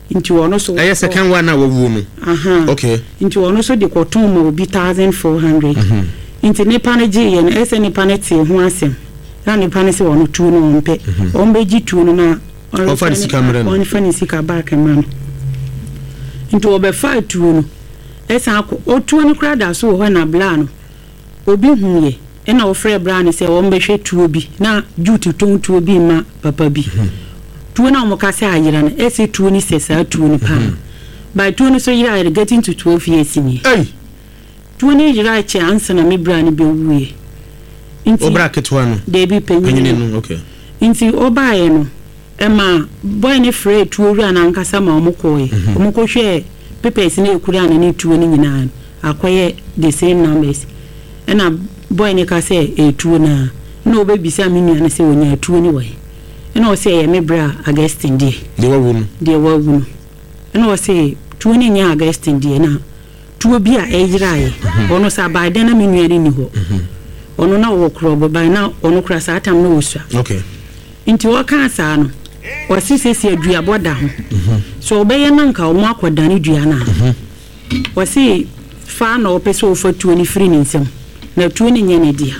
Inti ono so aye second one na wawu no okay inti ono so de koton mo bi 1400 inti ne paneji ye no ese ne paneti ho asem na ne panesi ono tu no ompe ombe ji tu no na ofa sika mre no on fa ni sika back man inti obefa tu no esa akọ otu no kra da so ho na bla no obi huye ena ofre bra ne se ombe hwe tu obi na duty ton tu obi ma papa bi tuo na omokase ayira na ese tuo ni sesa tuo ni pa by tuo no so yira are getting to 12 years ni tuo ni yira chance na me bra ni be wuye inti obra ketwa no de bi panyin no okay inti obaye no ema boy ni free tuo wi ana nkasa ma omokoye omokohwe papers na ekura na ni tuo ni nyina akoye the same numbers ena boy ni ka se tuo na no obebisa me nua na se wonya tuo ni wai ena o say me bra Augustine die de wawu ena o say tuo ni nya Augustine die na tuo bi a eyirae ono sa ba de na me nua ni ho ono na wo kro ba na ono kra sa atam na osua okay inti wo kan sa no o sisesi adua boda ho so obeye na nka o mu akoda ni dua na o say fa na o pese o fa tuo ni free ni nsem na tuo ni nya ne dia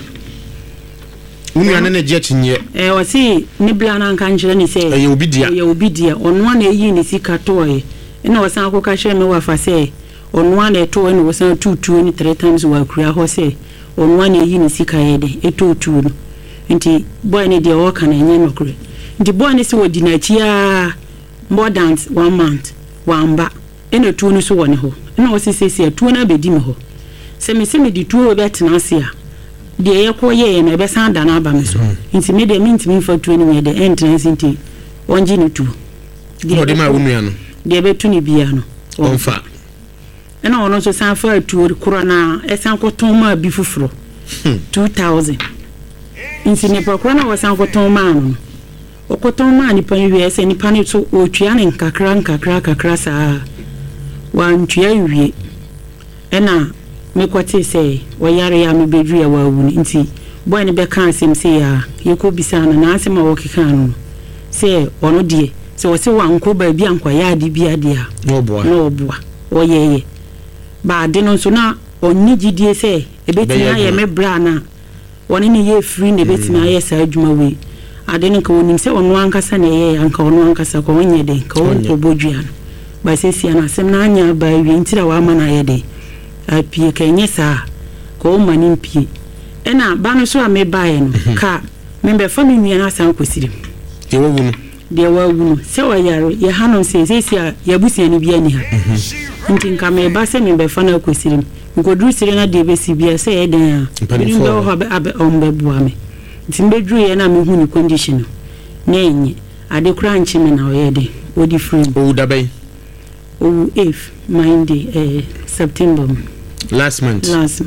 Unu na je chinye o si ni bla na nka njire ni se ye obidia ono na eyi ni sika toye na wasan akoka hye me wa fa se ono na eto na wasan tutu ni 3 times wa kura ho se ono na eyi ni sika ye de eto tu no nti boy ni de o kana enye no kure nti boy ni se wodi na chia more than 1 month wamba ena tu ni so woni ho na osisi tu na bedi me ho se me di tu obetena ase a de yekoye na be san da na aba me so nti me de ntimi fa tu ni de entrance nti onji ni tu de ma wonu no de be tu ni bia no onfa ena ono so san fa tu kuro na esan koton ma bi fufuro 2000 nti ne pakura na wasan koton ma no okoton ma ni pan wi ese ni pan so otwia ne nkakra sa wantwia wi ena me kwate say wayare ya me bedru ya wawu nti boy ne be kan asem say ya yekobisa na asem a wokeka no say ono die say wo se wanko ba bi anko ya de bi ade a no boa oyeye ba de no so na onni gidie say ebetina ye me bra na woni ne ye free ne betina ye sa adwuma we ade no ka wonim say ono ankasa na ye anka ono ankasa ko onye de ka ono bodua ba say sia na asem na anya ba wi ntira wa ma na ye de apie kenye sa ko mani mpie ena ba no so a me bae no ka me be fa me nua na san kwesirim de wawu no se wa yare ye hanon se sia ya busia ni bia ni ha nti nka me ba se me be fa na kwesirim nkodru sire na de be si bia se ye den a ni be ho abe ombe bua me nti mbedru ye na me hu ni condition na enye ade kura nchi me na o ye de odi free o da bay o if mind September last month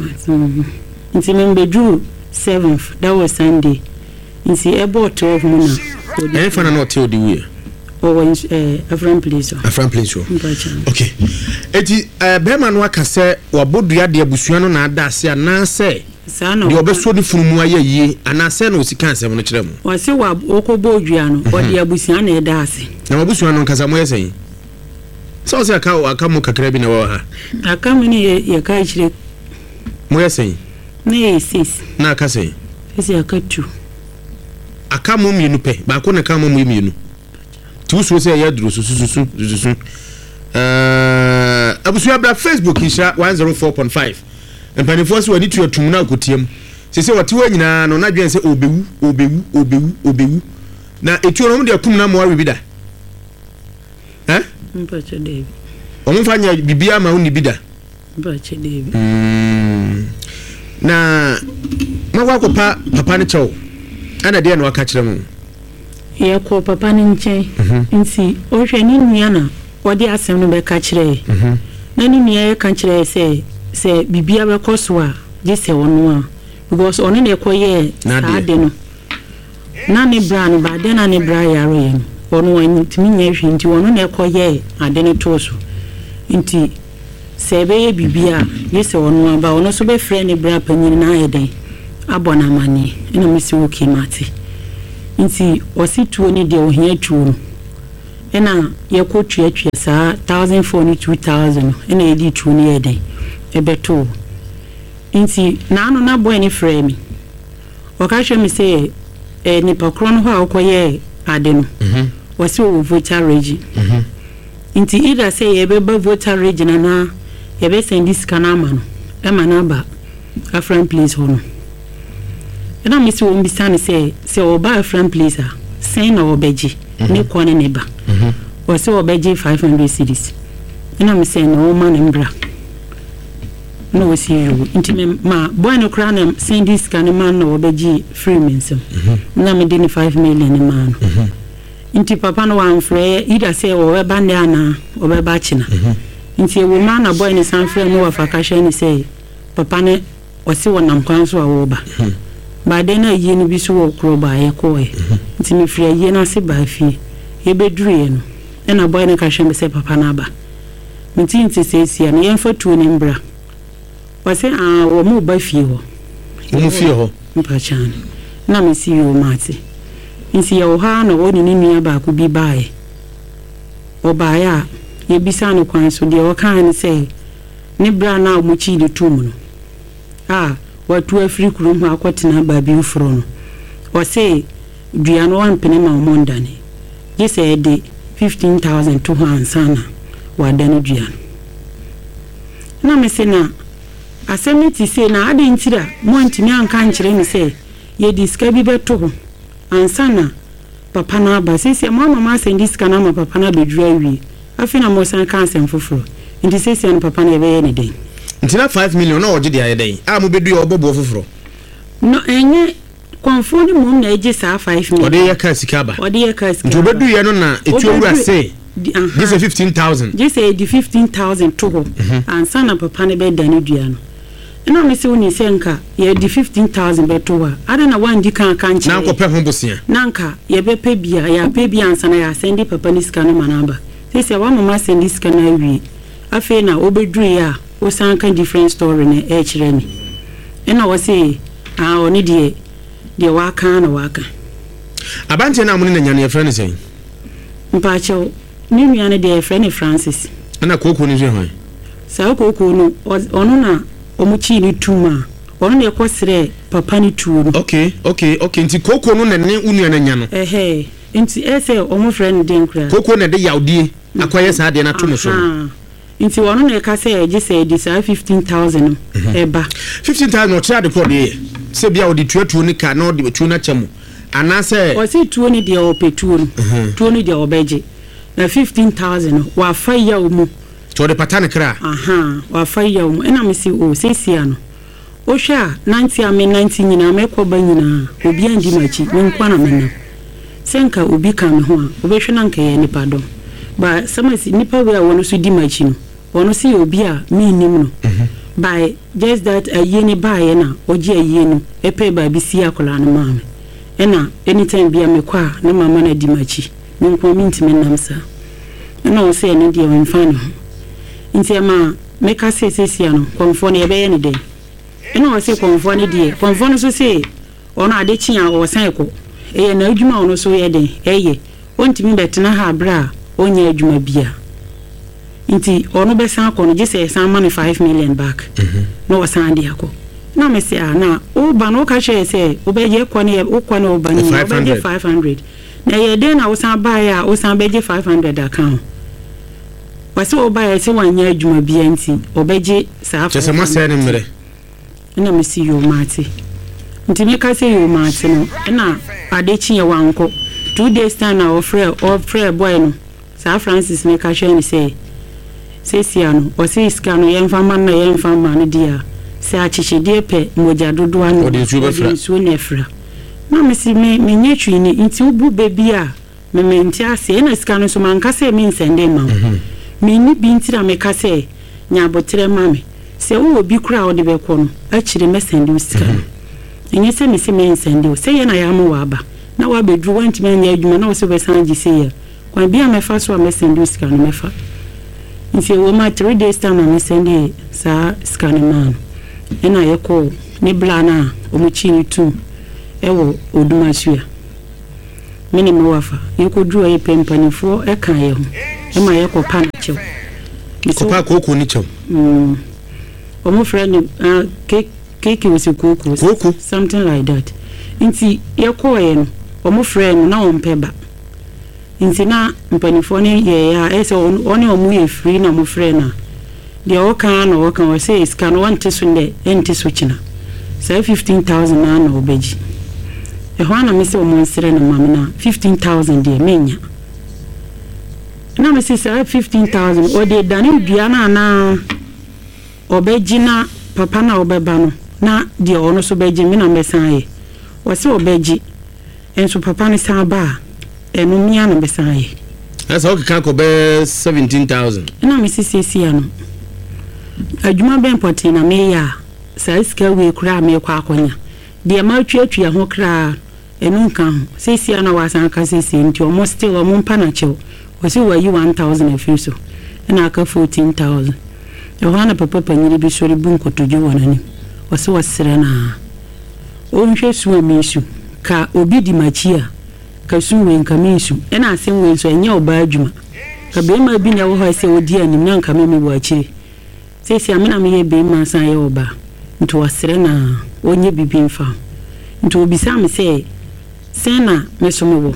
nti me bedru 7th that was Sunday nti ebo 12 mo na e fa na no tell the way o a friend place okay eti be man wa ka se wa bodua de abusua no na ada ase ana se sana de obeso de funumu ayeye ana se na osika ansem no kire mu wa se wa okobo odua no o de abusua na eda ase na abusua no nkasa mo yesen so se aka mo kakra bi na wa ha aka mo ni ye ka kire mo yesen na sis na aka sen esi aka tu aka mo mienu pe ba ko na ka mo mienu tu so se ya duro susu abusua bra Facebook insha 104.5 empanifo so wani tu atum na akotiam se wati wa nyina no na dwen se obewu na etu no mo de akum na mo awe bi da mpache David omo fanya bibia ma uni bida mpache David na magwa ko papa ne chew ana de na waka kire mu ye ko papa ne nche nti o hwe ni nua na wodi asem no be ka kire na ni nua ye ka kire se bibia be koso a je se wono a because ono ne koye ade no na ne bra no ba de na ne bra yaro ye ono wanyi timi nya hwe nti ono ne koye ade ne toso nti sebe ye bibia ye se wono aba ono so be frɛ ne bra panyin na ayeden abona mani ina misi woki mate nti osituo ni de ohia tuo ɛna yɛkɔ tuatua saa 1,400 ne 2,000 ɛna yɛdi tu ne yɛden ɛbɛto nti naano na boy ne frɛ me ɔka hwɛ me sɛ nipa koro no hɔ a ɔkɔyɛ ade no wɔse wɔ voter regi nti ida sɛ yɛbɛba voter regi na yɛbɛsɛn sika no ama no ɛma no aba Afran place hɔ no ɛna me sɛ wɔmbisa ne sɛ ɔba Afran place a sɛn na ɔbɛgye ne kɔ ne ne ba wɔse ɔbɛgye 500 cedis ɛna me sɛ na ɔma ne mbra na wɔsi yo nti me ma boy no kra na sɛn sika ne ma na ɔbɛgye free me nsɛm na me de ne 5 million ne ma no nti papa no wanfrɛ ida sɛ ɔbɛba ne ana ɔbɛba kyina nti ewo ma na boy ne san frɛ no wafa ka hwɛ ne sɛ papa ne ɔse wɔnam kwan so a wɔba ba de na yie no bi so wɔ kro ba yɛ kɔɛ nti me frɛ yie na se ba fie yɛbɛduru no ɛna boy ne ka hwɛ me sɛ papa na aba nti sɛ sia no yɛmfa tuo ne mbra wɔse wɔ mu ba fie hɔ mu fie hɔ mpachan na me si yo mate nsi yɛ ha na wɔne ne nua ba ko bi bae ɔbae a yɛbisa no kwan so deɛ ɔka ne sɛ ne bra na mu chi de tum no watu afiri kurom ho akɔtena ba bi ufro no ɔse dua no wampene ma ɔmondane gye sɛ ɛde 15,000 to ho ansana wadane dua na me se na asɛmiti se na ade ntira mo antimi anka nkyerɛ me sɛ ye diska bi beto ho ansana papa na aba sese mo mama sɛndi diska na ma papa na bedura wi afi na mo san ka asɛm foforo nti sese an papa na ɛbɛyɛ ne den ntina 5 million na ɔgye de ayɛ den mo bedu yɛ ɔbɔbɔ foforo no enye konfo ni mom na ɛgye saa 5 million ɔde yɛ ka sika ba ɔde yɛ ka sika nti obedu yɛ no na etu owura se this is 15,000 just say the 15,000 to ho ansana papa ne bɛda ne dua no ina me se woni senka ye di 15,000 beto wa ada na wan di kan nche na nkopɛ ho bosia nanka ye bepe bia ya pe bia ansa na ya sendi papa ni sika no manaba sese wa mama sendi sika na wi afi na obedru ya o sanka different story na e kire ni ina wo se oni de waka na waka abante na amune na nyane ye frɛ ne sɛn mpa chew ni nua ne de frɛ ne Francis na koko ni hwan sa koko no ono na omuchi ni tuma ono ne kwosere papa ni tuo okay nti koko no ne unua na nya no nti ese omo friend den kra koko ne de yaudie akoye sa de na to no so nti ono ne ka se eje se di sa 15,000 eba 15,000 o tra de ko de se bia o di tuo ni ka na o de tuo na chemu ana se o se tuo ni de o petuo no tuo ni de o beje na 15,000 wa fa ya omu to de patane kra wa fa ya omu ena me si o sesia no o hwa 90 ame 90 nyina me ko ba nyina obi andi machi me nkwa na menam senka obi ka me ho a obehwe na nka ye nipa do ba samasi nipa we a wono so di machi no wono si obi a me nim no by just that ayeni ba ye na oji ayeni epe ba bi si akola no maame ena anytime bia me kwa na mama na di machi me nkwa me ntime nam sa ena o se ne dia wonfa no nti ma me ka sesia no konfo ne ebe ye ne den ena o se konfo ne die konfo no so se ono ade chia o san ko eye na adwuma ono so ye den eye ontimi betena ha bra onye adwuma bia nti ono be san ko no je se san money 5 million back no o san dia ko na me se na o ba no ka che se o be je ko ne o ko ne o ba ni o be 500 na ye den na o san ba ya o san be je 500 account wase o ba ya se wanya adwuma bia nti o be je sa je se mo se ne mre na me si yo mate nti me ka se yo mate no na ade chi ye wanko 2 days time na ofre boy no sa Francis me ka hwe ni se sia no o se iska no yemfa man na yemfa man dia se achiche die pe moja dodo anu so na fra na me si me nyetwi ni nti ubu bebi a me nti ase na iska no so man ka se me nsende ma me ni bi ntira me ka se nya botere ma me se wo obi kura o de be ko no akire mesende usika enye se me se me nsende o se ye na ya mo wa aba na wa bedru wanti me nya adwuma na wo se be san gi se ya kwa bia me fa so mesende usika no me fa nti wo ma 3 days time na mesende sa scan man ena yeko ne blana omuchi ni tu ewo oduma sua minimum wafa yekɔduru ayi pempanifo ɛka ye ho ema yekɔpa na chew kopa koko ni chew omo friend cake was koko something like that nti yekɔye no omo friend na ompeba nti na mpanifo ne ye ya ese oni omo ye free na mo friend na de oka na oka o say is can want to sunde enti switchina say 15,000 na na obeji ehwana me say omo nsere na mama na 15,000 de menya na me say 15,000 o de dani dua na obeji na papa na obeba no na de ono so beji me na mesan ye o say obeji enso papa ne san ba enu mia na mesan ye asa o kan ko be 17,000 na me say ya no adwuma ben poti na me ya sai ska we kura me kwa akonya de ma atwa ho kra enu nkan sesi ana wasan ka sesi nti omo still omo mpa na chew wasi wayi 1,000 afiso na aka 14,000 yohana papa panyiri bi sori bunkotoju wonani wasi wasere na onhwe suwa misu ka obi di machia ka suwe nka misu ena asem we so enya oba adwuma ka be ma bi na wo ha se odi anim na nka me wa chiri sesi amena me ye be ma san ye oba nti wasere na onye bibi mfa nti obisa me se sena mesomo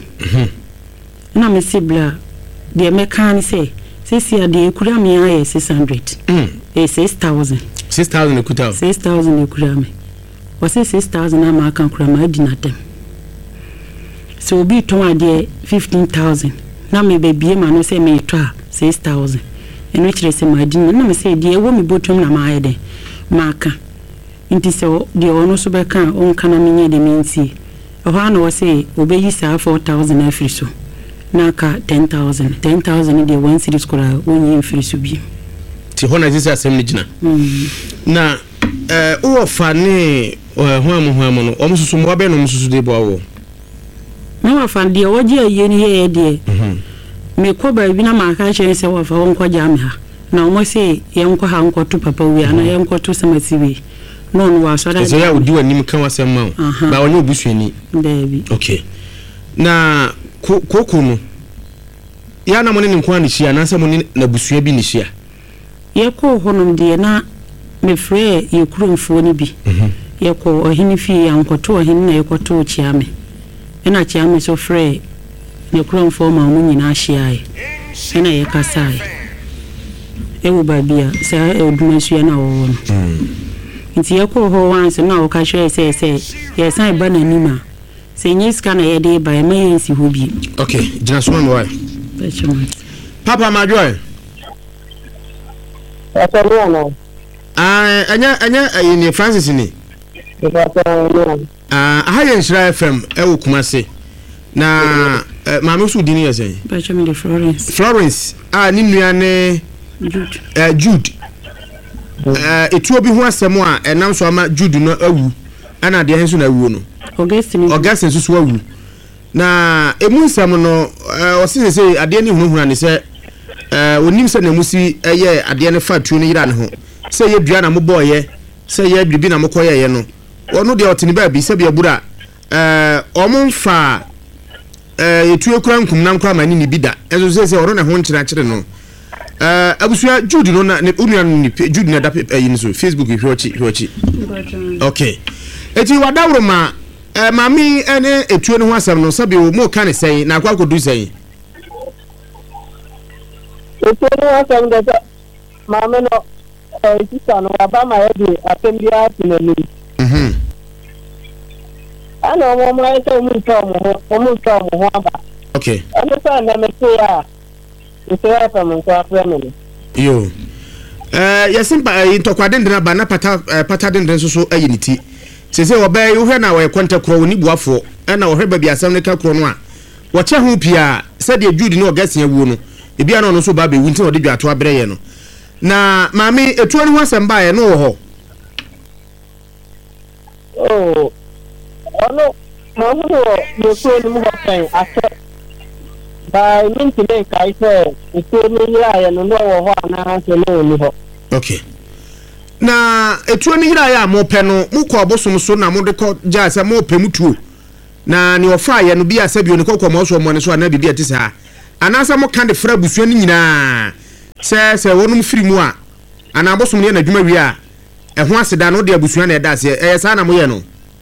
na me sibla de me kan se sesi ade ekura me aye 600 6,000 ekuta 6,000 ekura me wase 6,000 na ma kan kura ma di na tem so obi ton ade 15,000 na me bebie ma no se me to 6,000 eno kire se ma di na me se de ewo me botum na ma aye de ma ka nti so de ono so be kan on kana menye de mensi oha na wase obeyi sa 4,000 afri so na ka 10,000 de one series kora onye afri so bi ti hona jisa asem ni gina na o fa ne hoamu no o mususu mo abe no mususu de bo awo na wa fa de oje aye ni ye de me ko ba bi na ma ka che se wa fa won ko ja me ha na o mo se ye nko ha nko to papa wi ana ye nko to samati wi no wa so da so ya odi wani kan wasem ma ba woni obusuani David okay na koko no ya na mo ne nko ani hia na se mo ne na busua bi ni hia ye ko honom de na me frɛ ye kuromfo ni bi ye ko ohini fi ya nkoto ohini na ye koto chiame ena chiame so frɛ ye kuromfo ma mo nyina hia ai ena ye kasai ewo babia sa eduma sua na wo no nti ye ko ho once na wo ka hwɛ se ye san ba na nima se nyi ska na ye de ba e ma yensi ho bi okay jina so mo why papa ma joy anya ni Francis ni aha ye Nshira FM ewo Kumase na maame so dini yesen Bachelor Florence ni nua ne Jude etu obi ho asem a enam so ama Jude no awu ana de henso na awu no Augustine so awu na emu nsam no osise ade ni hunhuna ne se onim se na musi eye ade ne fatu ne yira ne ho se ye dua na mo boye se ye bibi na mo koye ye no ono de otini ba bi se bia bura omumfa etu ekura nkum na nkwa mani ni bida enso se oro na ho nkyira kyere no abusua Jude no na onua no ni Jude na da yin so Facebook hwochi okay eti wadawro ma mami ene etu ne ho asam no sabe o mo kan sei na akwa kodu sei etu ne asam da mami no sisa no aba ma ye de atembia tinani ana mo mo ai to mu to mo aba okay ana sa na me se ya ese fa mo kwa friend yo yasimpa intokwa dendena ba na pata dendena so ayiniti sese obai wo hwe na wo kwanta kro ni buafo na wo hwe ba bi asam ne ka kro no a wo che ho pia se de Jude no Augustine awuo no ebia no so ba be wunti no de dwato abreye no na mami etu ani ho asem ba ye no wo ho ono mo mo ko ni mo kan ase ba minti ne kai se etu ni ya no wo ho ana se no ni ho okay na etu ani hira ya mo pe no mo ko obosom so na mo de ko ja se mo pe mutuo na ne ofa ye no bi asabio ne kokoma so mo ne so ana bibia tisa ha anasa mo kan de fra busua ni nyina se wonum firi mu a ana abosom ne na dwuma wi a ho aseda no de abusua na eda ase sa na mo ye no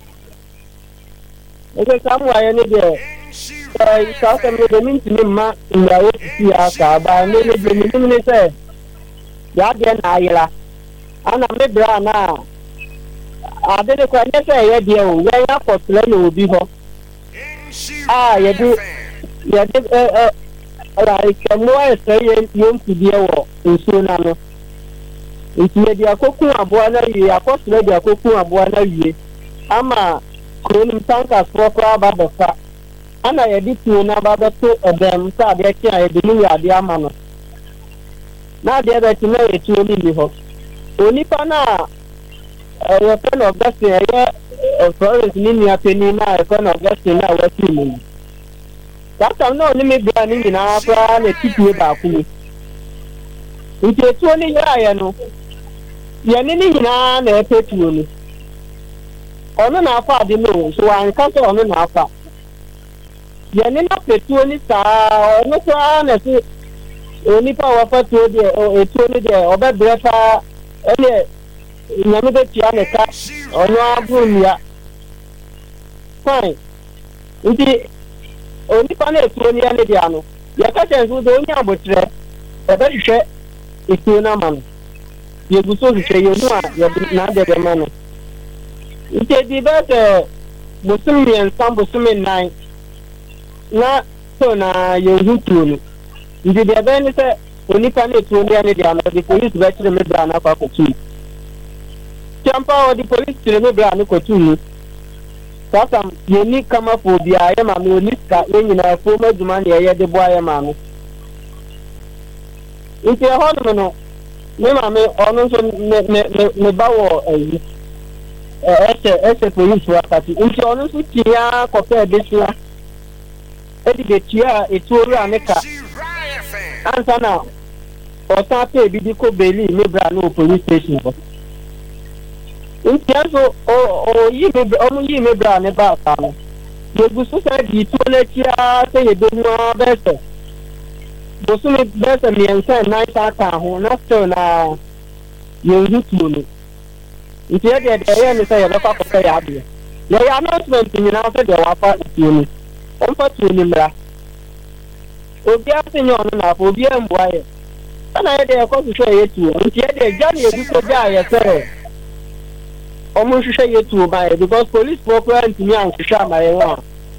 ege samu aye ne de sa ka me de minti ne ma ndawo ti aka ba ne ne de ni ne se ya de na ayira ana me bra na ade de kwa ne se ye de o ye ya kotle na obi ho ye de ala ikemo ese ye mpidie wo nsuo na no nti de akoku aboa na wie akosle de akoku aboa na wie ama kronum tanka sprokra babafa ana ye di tuo na babato edem sa de kia ye de ni ade ama no na de be ti na ye tuo ni ho onipa na ye pen of that ye Florence ni ni apeni na pen of that na wati ni data no ni me bia ni na afra na titie ba ku ni nti tuo ni ya ye no ye ni na na epetuo ni ono na afa ade no so anka so ono na afa ye ni na petuo ni sa ono so na si onipa wa fa tuo de etuo ni de obebrefa ele nyame be tia ne ka ono abunia fine nti onipa na etuo ni ane de ano ye ka chensu do nya abotre ebe hwehwe etuo na ma no ye guso hwehwe ye no a ye na de be ma no nti di bete busumi ensam busumi nine na so na ye hutuo no nti de be ni se onipa na etuo ni ane de ano de police be kire me bra na kwa kotu champa o di police kire me bra na kotu ni sasa yeni kama phobia ya ma me oniska yenyina fo maduma na ye de boa ya ma no nti ho no me ma me ono so me bawo ese police wakati nti ono so tia kope besia edi de tia eturu aneka ansa na o ta pe bi di ko beli me bra no police station ho nti aso o yi me bra ne ba ta no ye gusu sa di to le tia se ye do no bese bosu me bese mi ensa na ta ho na so na ye hutu no nti ye de ni say ye ba ko say ya be ye announcement ni na say de wa fa tuo ni on fa tuo ni mra obi asenyo no na obi emboa ye ana ye de ko so ye tuo nti ye de ja ni e bi ko ja ye say omo hwehwe ye tuo ba ye because police program ntimi anhwehwe amaye wa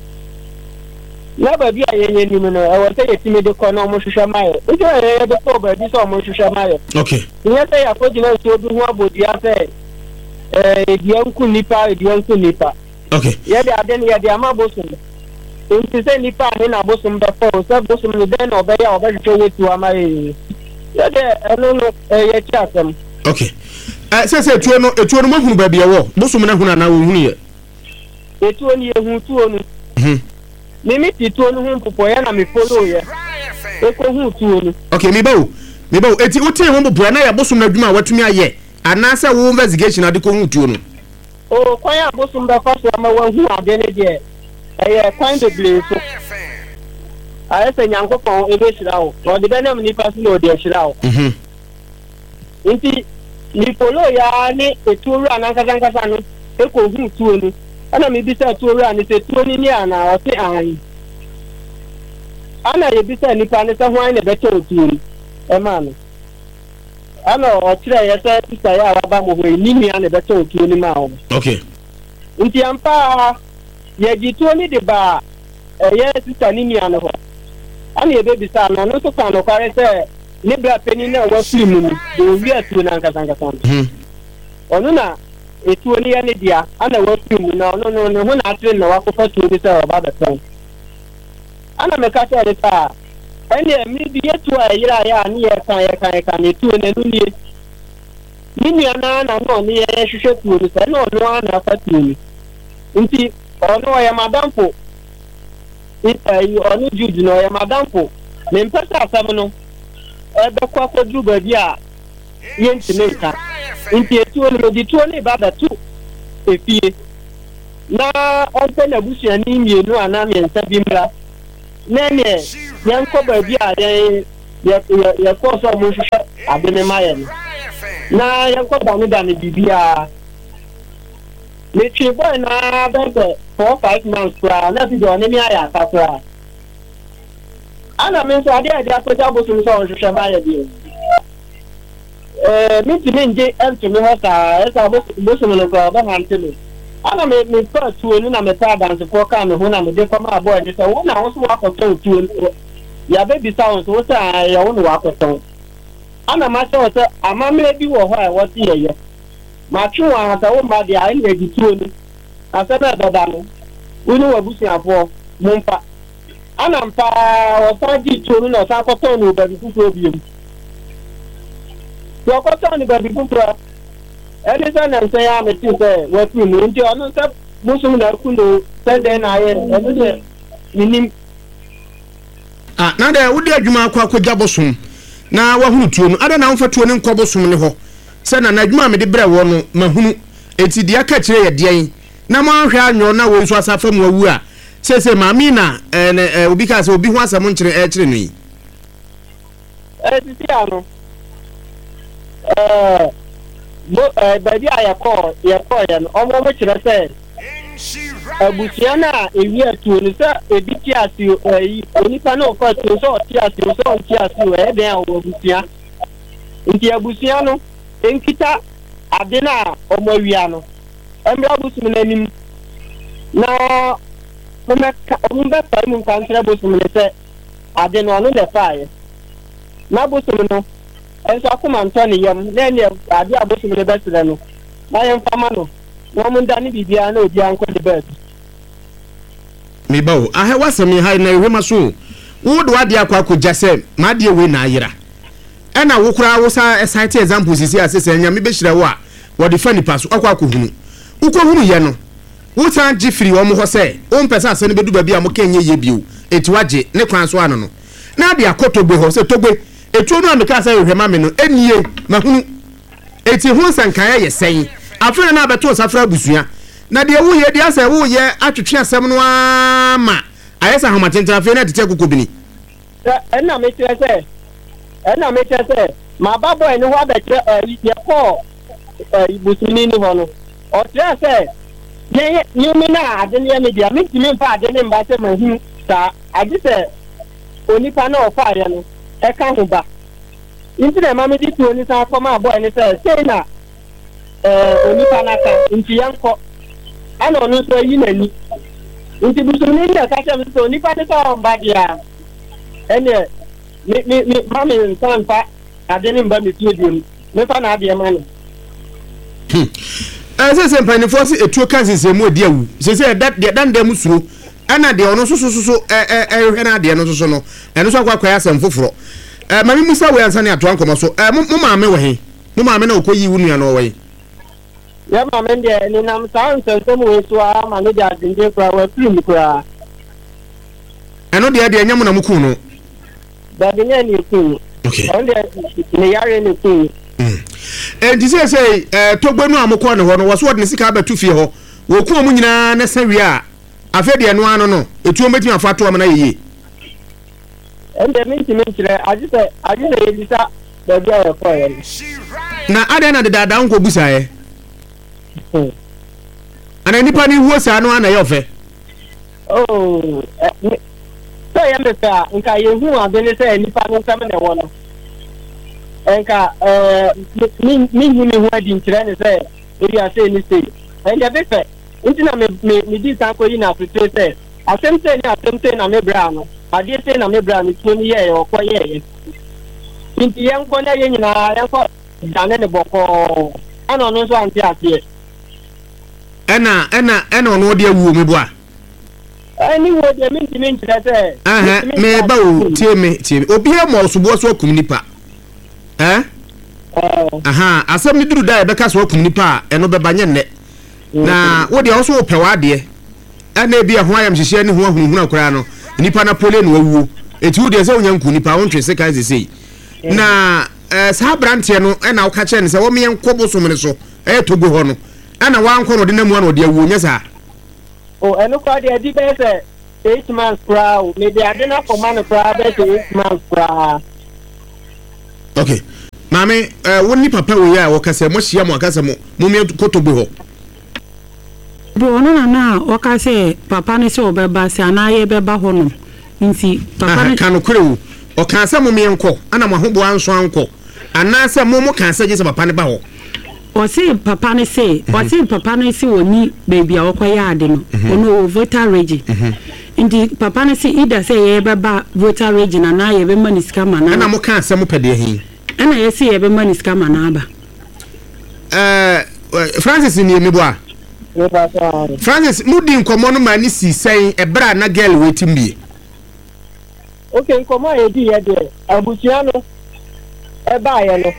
na ba bi aye ye ni no e wo say ye timi de ko na omo hwehwe amaye o je ye de ko ba bi so omo hwehwe amaye okay ni say ya ko jina so bi hu abodi ya say edianku nipa okay ye de aden ye de ama bosom nti say nipa ni na bosom da fo so bosom ni den obeya obehwehwe ye tuo amaye ye de eno no ye chiasem okay say etuo no mahunu ba bia wo bosom na hunu na wo hunu ye etuo ni ehun tuo no mimi ti tuo no hu popo ya na me follow ye eko hu tuo no okay me bawo eti wo tie ho popo na ya bosom na dwuma watumi aye anasa wo investigation ade ko hu tuo no o kwan ya bosom da fa so ama wa hu ade ne de kwan de ble so aye se nyankopon ebe hira wo no de benam ni pass no de hira wo nti ni polo ya ni eturu anankasa no eko hu tuo no ana me bisa tuo ra ni se tuo ni ana o se an ana ye bisa ni pa ni se hwan ne beto tuo e ma no ana o kire ye se bisa ya aba mo ho ni ana beto tuo ni ma o okay nti ampa ye ji tuo ni de ba ye sista ni ana ho ana ye be bisa no so kan no kware se ni bra peni na wa film ni do wi atu na nkasa ono na etuo ni ya ne dia ana wa film na ono no ho na atre na wa ko fatu ni sa ba da tan ana me ka se ta ene mi bi etu a yira ya ni ya kan etuo na nu ni ana na no ni ya hwehwe tuo ni sa no no ana fatu ni nti ono ya madampo ono juju no ya madampo me mpesa asam no ebe kwa kodru ba bia yenti menka nti etuo no di tuo ni ba da tu efie na ɔmpɛ na busua ni mmienu ana mmiɛnsa bi mmra na ne yɛnkɔ baabi a yɛkɔ sɛ ɔmo nhwehwɛ ade ne ma yɛ no na yɛnkɔ dane biribiara metwe bɔe na bɛbɛ 4-5 months koraa na fi de ɔne me ayɛ aka koraa ana me nso ade a ɛde akɔgya bosom sɛ ɔnhwehwɛ ma yɛ deɛ mentumi ngye ɛntumi hɔ saa ɛsɛ bosom no koraa ɔbɛhante me ana mekɔ tuo no na mepɛ adansefoɔ kaa me ho na mede kɔma abɔɔ de sɛ wo na wo so woakɔtɔn tuo no yɛabɛbisa wo nso wo sɛ yɛwo ne woakɔtɔn ana mahyɛ wo sɛ amammerɛ bi wɔ hɔ a ɛwɔ se yɛyɛ matwe wo ahata wo mma deɛ ɛne adi tuo no asɛm a ɛbɛda no wo ne w'abusuafoɔ momfa ana mpaa wɔsan gye tuo no na ɔsan kɔtɔn no baabi foforɔ biom sɛ ɔkɔtɔn no baabi foforɔ ɛne sɛ na nsɛn a mete sɛ wafiri mu nti ɔno sɛ bosom na aku no sɛ dɛn na ayɛ ɛno sɛ menim na dɛ wode adwuma akɔgya bosom na wahunu tuo no ada na womfa tuo no nkɔ bosom ne hɔ sɛ na adwuma a mede brɛ wɔ no mahunu enti deɛ aka kyerɛ yɛ deɛn na moahwɛ anwɔ na wo nso asafa mu awu a sɛsɛ maame na obi ka sɛ obi ho asɛm nkyerɛ ɛkyerɛ no yi sisi ano baabi a yɛkɔɔyɛ no ɔmo kyerɛ sɛ abusua no a ewi atuo no sɛ ebi ti ase onipa no ɔkɔ atuo sɛ ɔte ase sɛ ɔnte ase ɛyɛ dɛn a ɔwɔ abusua nti abusua no nkita ade no a ɔmo awia no ɛmmerɛ abosom no anim na ɔmo bɛpae mu nka nkyerɛ bosom no sɛ ade no ɔno na ɛfaeɛ na bosom no ɛnso akoma ntɔ ne yam na ɛne ade a bosom no bɛserɛ no na yɛmfama no na ɔmo nda ne biribiara na obiara nkɔ de baabi meba wo ahɛ wasɛm ha na ehwema so wo de wade akɔgya sɛ maade we na ayera ɛna wo kura wo sa cite example sisi asese nya me behyira wo a wo de fa nipa so akɔhunu ukɔhunu ye no wo san gye firi wo mo hɔ sɛ o mpɛsɛ asɛ no bedu ba bi a mo kenye ye bio eti wagye ne kwan so ano no na de akɔtogbe hɔ sɛ togbe etuo no ameka sɛ ehwema me no enie mahunu eti ho sankan yɛ sɛn afena na abeto safra busua na de wo ye de asɛ wo ye atwetwe asɛm no ama ayesa homatenta afena tete kokobini ɛna me kyerɛ sɛ ma ba boy ne ho abɛkyerɛ yɛkɔ busuni ne hɔ no ɔkyerɛ sɛ nyumi na ade ne me dia mentimi mfa ade ne mba sɛ mahu saa agye sɛ onipa na ɔfa ayɛ no ɛka ho ba nti na ma me di tuo ni sa akɔma boy ne sɛ sei na onipa na ka nti yɛnkɔ ana ɔno nso ayi n'ani nti busuni ne ka kyerɛ me sɛ onipa ne sɛ ɔmba deɛ ɛne me mami nsan fa ade ne mba me tuo dim me fa na ade ma no sɛ mpanifo se etuo kan sese mu adi awu sese de dan dem suro ana de ono so hwe na de no so no eno so akwa asem foforo mami musa we ansa ne ato ankoma so mo maame wo he mo maame na okoyi wu nua no wo he ya maame de ni nam san sensem we so a ma no de adinde kura wa film kura eno de nyam na muku no da de nya ni ku okay on de ne yare ni ku enti sɛ togbe no amokɔ ne hɔ no wo so de sika abatu fie hɔ wo ku mu nyina na sawi a afede no ano no etuo metimi afato am na yeye ende mentimi nkyerɛ agye yelisa da bia yɛ kɔɛ na ade na de dada nko busae ana nipa ni huo sa no ana yɛ ɔfɛ sɛ yɛ mepɛ a nka yɛhu ade ne sɛ nipa no nsɛm ne wɔ no enka minhu ne ho adi nkyerɛ ne sɛ ebi asɛ ni sei ɛnde bɛfɛ nti na me di san kɔ yi na afete sɛ asɛm sɛ ni asɛm sɛ na me bra no adeɛ sɛ na me bra no tuo ni yɛ ɔkɔ yɛ nti yɛnkɔ na yɛ nyinaa yɛnkɔ dane ne bɔkɔɔ ana ɔno nso ante aseɛ ɛna ɔno de awu me boa ani wo de mentimi nkyerɛ sɛ me ba o tie me obi e mo sobo so akum nipa asɛm ni duru da ebeka so akum nipa eno beba nye nne na wo de also opɛwa de ɛna bi ho ayam hyehyɛ ne ho ahunhun akora no nipa na pole no awuo eti wo de sɛ wonya nku nipa wontwe se kan sesei na saa brantie no ɛna wo ka kyerɛ ne sɛ wo me nkɔ bosom ne so togo hɔ no ɛna wankɔ no de namu na ɔde awuo nya saa Oh, and look at the idea 8 months proud. Maybe I didn't for money proud 8 months proud. Okay. Mame, woni papa we ya wakase mo hia mo akase mo me kotobo ho. Bo no na wakase papa ne se obeba se anaye beba ho no. Nti papa ne kan kure o kan se mo me enko ana mo hobo anso anko. Ana se mo kan se je se papa ne ba ho. O se papa ne se oni baby a okoya ade no. Ono voter regi. Nti papa ne se ida se ye beba voter regi na na ye be maniska mana. Ana mo kan se mo pede hin. Ana yesi ebe maniska manaba. Francis ni emi boa. Francis mudi nkomo no mani si sen ebra na girl wetim bie. Okay, nkomo e di ye de. Abutia no eba ye no.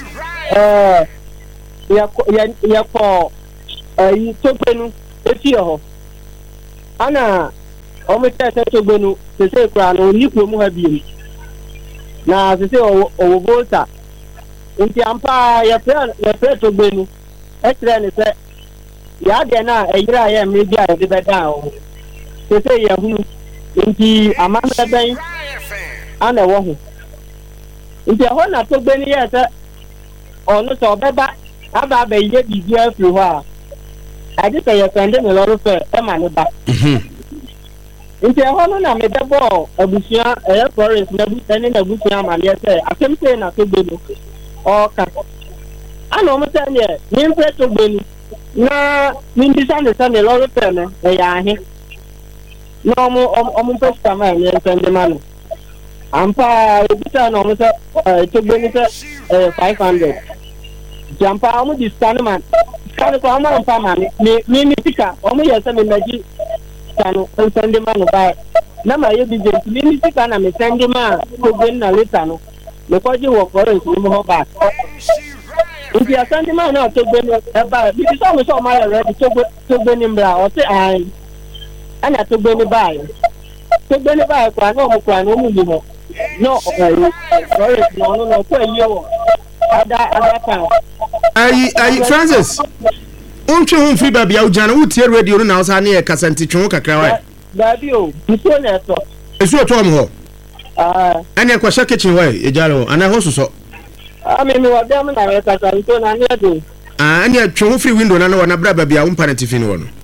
Ya ko yi togbenu efi ho. Ana o me tete togbenu se kra no ni kro mu ha bie. Na se o volta nti ampa ya pre to gbenu etre ne se ya de na eyira ya media de beda o se ya hunu nti amana ben ana wo hu nti ho na to gbenu ya se onu so beba aba ba ye bibi afri ho a ade se ya sende me loro fe e ma ne ba nti ho no na me debo abusia forest na busani na busia ma le se atemse na to gbenu o ka ana mo tanye ni mpe to gbenu na ni ndisa ne sa ne loro pe ne ya ahe no mo mpe sta ma ne sende ma no ampa ebita no mo se to gbenu se 500 jampa mo discount man kan ko ma ampa ma ni tika o mo yesa me naji kanu sende ma no ba na ma ye bije ni tika na me sende ma to gbenu na leta no me ko ji wo forest ni mo ba nti asante ma na to gbenu e ba bi so ma ya ready to gbenu mbra o se ai ana to gbenu ba kwa no mu ni mo no forest no ko yi wo ada ka ai Francis untwe hu free baby au jana utie radio no na o sa na e kasante twen kakra wa baby o biso na to esu to am ho ane kwa sha kitchen wa e jalo ana ho soso me wa dem na me kasante na ne do ane twen hu free window na na bra baby a umpa na tifi no no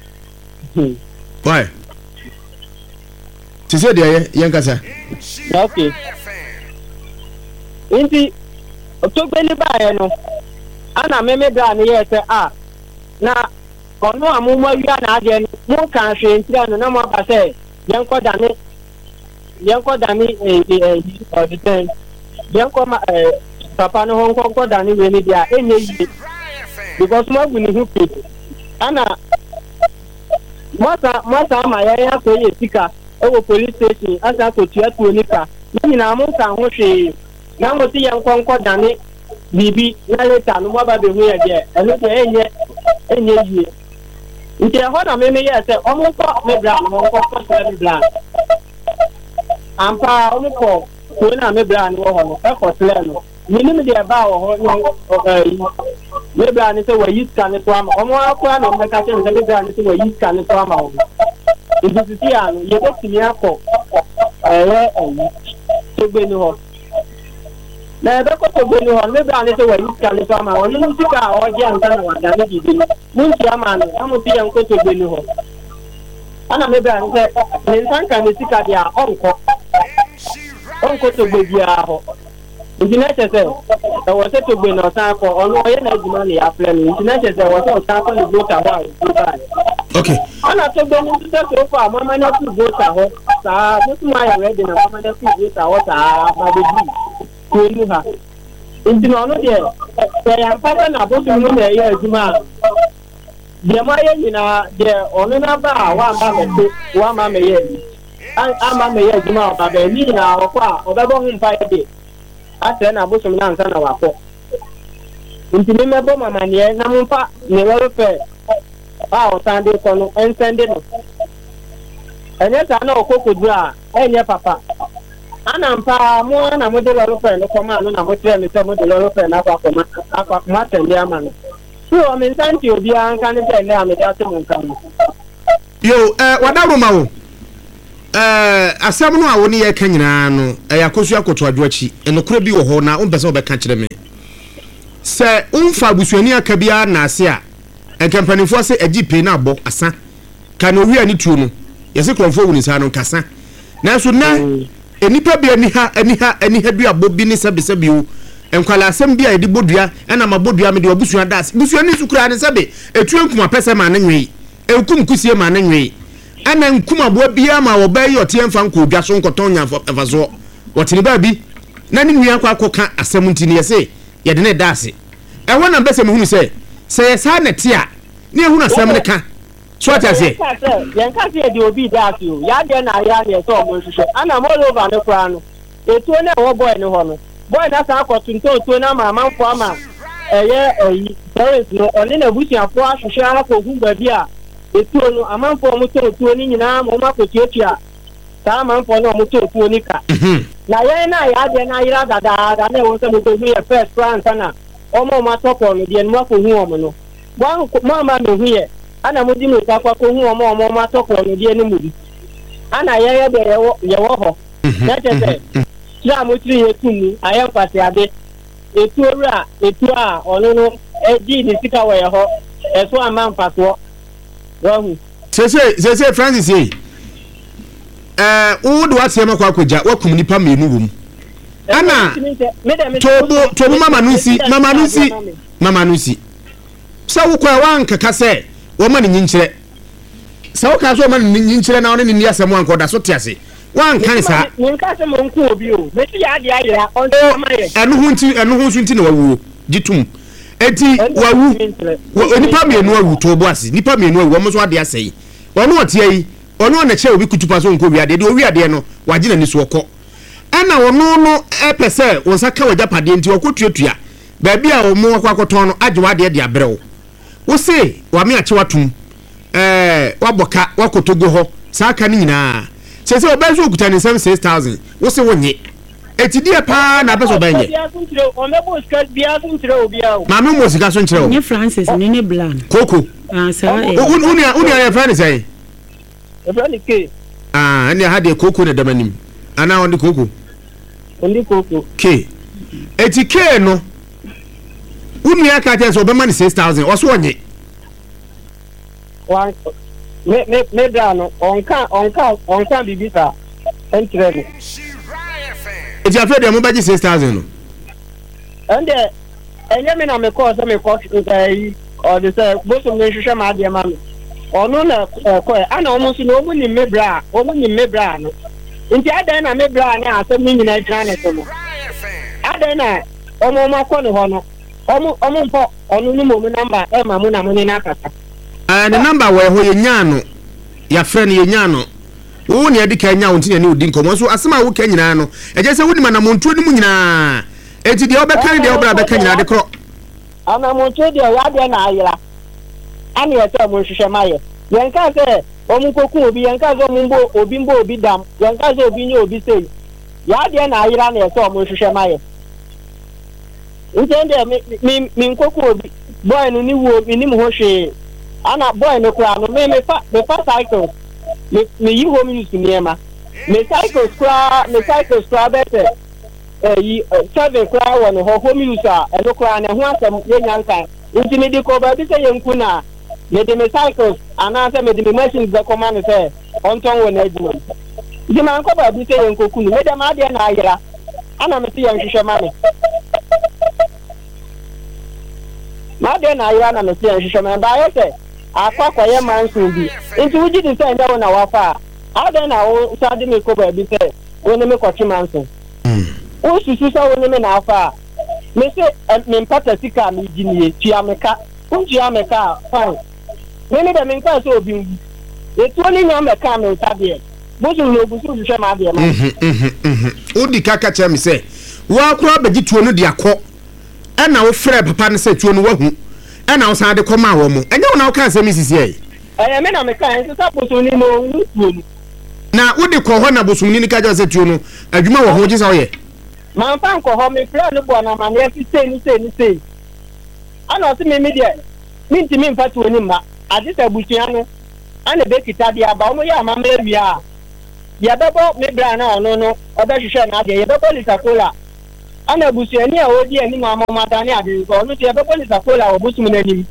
why tise de yen kasa okay inti to gbeni ba ye no ana me bra ne ye se na ono amuma wia na ade no mo kan hwe ntira no na mo ba se yenko dani or the ten yenko ma papa no honko dani we ni dia enye yi because mo bu ni hu pe ana mata ma ya ko ye sika e wo police station asa ko tia tu onika ni na mo kan ho hwe na mo ti yenko dani bibi na leta no mo ba be hu ye de eno to enye yi nti ho na me ye se omo ko me bra no ko me bra ampa omo ko na me bra no ho no e ko tle no minim de ba ho no me bra ni se wa yi scan to ama omo akwa na me ka che me bra ni se wa yi scan to ama ho nti ti ano ye ko ti akọ to gbe ni ho na be ko to gbe ni ho me bra ni se wa yi scan to ama ho ni ti ka o je anta na wa da ni bi mun ti ama no amu ti yan ko to gbe ni ho ana me bra ni se ni sanka ni sika dia onko to gbe dia ho internet se e wo se to gbe na san ko ono ye na juma ni ya plan internet se wo se o san ko ni voter ho okay ana to gbe ni se so fa mama na tu voter ho sa mo tu ma ya ready na mama na tu voter ho sa ba de bi ko ni ha intino no de se ya papa na bo tu no na ye juma de ma ye ni na de ono na ba wa ba me to wa ma me ye ama me ye juma ba be ni na o kwa o be bo hu mpa ye de ase na bo so na nsa na wa ko intini me bo mama ne na mpa ne wo pe o sande ko no ensende no enye ta na okokodu a enye papa ana mpa mo na mo de lo pe no ko ma no na mo tre mi se mo de lo pe na akwa ma tende ama no so o mi santi obi an kan te le am da se mo kan yo wadaro ma wo asɛm no a wo ne yɛ ka nyinaa no yakosu akoto adwoachi enokora bi wo ho na wo mpɛ sɛ obɛka kyerɛ me sɛ umfa busuani aka bia na ase a enkampanifo sɛ agipe na abɔ asa ka no wi ani tuo no yɛse krɔmfo wuni sa no kasa nanso na enipa bia ani ha duabɔ bi ne sɛbesɛbi wo enkwala asɛm bia yɛde bodua ɛna mabodua me de obusua das busuani sukura ne sɛbe etu enkuma pɛsɛ ma ne nwe enkum kusie ma ne nwe ana nkuma boa bia ma wo bɛyɛ ɔte mfa nko dwa so nkɔtɔn nya fa so wɔtene ba bi na ne nua akɔ asɛm ntini yɛse yɛde ne daase ɛwɔ na bɛsɛ mehunu sɛ yɛsa na te a ne ehunu asɛm ne ka so atase yɛn ka se de obi daase o ya de na ya ne so ɔmo hwehwɛ ana mo over ne kora no etuo na ɛwɔ boy ne hɔ no boy na sa akɔtunto tuo na ma amanfo ama ɛyɛ ayi parents no ɔne na busuafo ahwehwɛ akɔhu baabi a etuo no amanfo mo tuo ni nyinaa mo ma kɔtuatua saa amanfo no mo tuo ni ka na yɛn na ya de na yira dada na ɛwɔ sɛ mo ko hu yɛ first plan sana ɔmo ma tɔkɔ no de no ko hu ɔmo no mo ma me hu yɛ ana mo di mo ka ko hu ɔmo ma tɔkɔ no de no mu ana yɛyɛ de yɛwɔ hɔ na kyerɛ ya mo tri yɛ tumi ayɛ kwate ade etuo a ɔno no edi ne sika wɔ yɛ hɔ ɛso ama mfasoɔ wahu sese Francis yi wo do asɛm akɔ akɔgya wakum nipa mmienu wom ana tobo mama nusi sɛ wo kwa wankaka sɛ wɔma ne nyinkyerɛ sɛ wo ka so wɔma ne nyinkyerɛ na wɔne ne ni asɛm wankɔ da so te ase wanka ne saa nka sɛ mo nko obi o meti ya de ayira ɔntama yɛ ɛno ho nti na wawuo gitum eti wawu nipa mmienu awu tobo ase nipa mmienu awu wɔn so ade asɛyi ɔno ɔte yi ɔno na kyɛ obi kutupa so nko wiade de owi ade no wagye na ni so ɔkɔ ɛna ɔno no ɛpɛ sɛ wɔnsa ka wagya pade nti ɔkɔtuatua baabi a ɔmo akɔtɔn no agye wade de abrɛw wo se wame akye watum wabɔka wakɔtogo hɔ saa ka ne nyinaa sɛ ɔbɛso okuta ne nsɛm 6000 wo se wonye eti die pa na apɛ so bɛnyɛ maame mo sika so nkyerɛ wo nye Francis ne blan koko saa unia ya Francis ai efrani ke ɛne ha de koko ne damanim ana on de koko ke eti ke no unia ka tɛ so bɛma ne 6000 ɔso onye me brano onka bibisa entrego eti afɛ de mo bɛgye 6000 no ende enye me na me call say me call ngai or the say boso me hwehwɛ ma ade ma me ono na ko ana omo so no omo ni mebra no nti adan na mebra na asɛm ni nyina twa ne so no adan na omo makɔ ne hɔ no omo mpo ono ni mo number e ma mo na mo ni na kasa ne number wɔ hɔ yenya no ya frɛ no yenya no wo ne adi ka nya wo ntine ne odi nkɔmɔ so asɛm a wo ka nyinaa no ɛgye sɛ wodi mana montuo ne mu nyinaa eti deɛ obɛka ne deɛ obra bɛka nyinaa de korɔ ana montuo deɛ ya deɛ na ayira ani ɛtɛ mo hwehwɛ mayɛ yɛn ka sɛ ɔmo koku obi yɛn ka sɛ ɔmo mbo obi dam yɛn ka sɛ obi nye obi sei ya deɛ na ayira na ɛtɛ ɔmo hwehwɛ mayɛ nti mi nkoku obi boy no ni wo ni mo ho hwee ana boy no kura no me fa cycle me yi home use niema me cycle kura better yi 7 kura won ho home use a eno kura ne ho asem ye nyanka nti me di ko ba bi se yenku na me de me cycles ana se me de me machines be command se onton won adwuma di man ko ba bi se yenku kunu me de ma de na ayira ana me se yen hwehwe ma me ma de na ayira na me se yen hwehwe ma ba ye se akwa ye manso bi nti wuji di se nda na wafa ada na wo sade me ko ba bi se woni me ko chimanso o susu sa woni me na afa me se me mpata sika me ginie tua me ka unjia me ka fine me de me nka so obi ngu etu oni nya me ka me sade bosu no busu hwehwe ma de ma odi kaka cha me se wo akura bagi tuo no de akọ na wo frɛ papa ne se tuo no wahu na wo san de kɔma wo mo enye wo na wo ka asɛm sisi ai me na me ka nso sa bosu ni mo tuo no na wo de kɔ hɔ na bosu ni ka ja se tuo no adwuma wo ho gye sa wo ye man fan ko ho me frɛ no bo na ma ne fi sei ana o se me de minti me mfa tuo ni ma ade sa busua no ana be kita dia ba omo ya mama ewia ya bebo me bra na ono no obehwehwe na ade ya bebo lisa cola ana busuani a odi ani mama mata ne ade ko no ya bebo lisa cola obusum na nim